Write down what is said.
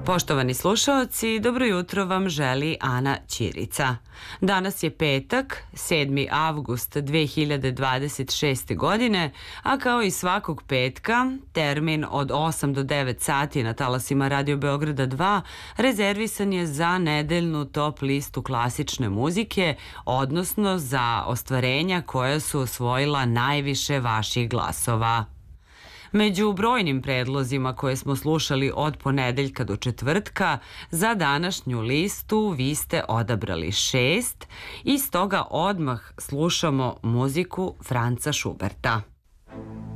Poštovani slušaoci, dobro jutro vam želi Ana Ćirica. Danas je petak, 7. avgust 2026. godine, a kao i svakog petka, termin od 8 do 9 sati na talasima Radio Beograda 2 rezervisan je za nedeljnu top listu klasične muzike, odnosno za ostvarenja koja su osvojila najviše vaših glasova. Među brojnim predlozima koje smo slušali od ponedeljka do četvrtka, za današnju listu vi ste odabrali 6 i stoga odmah slušamo muziku Franca Šuberta.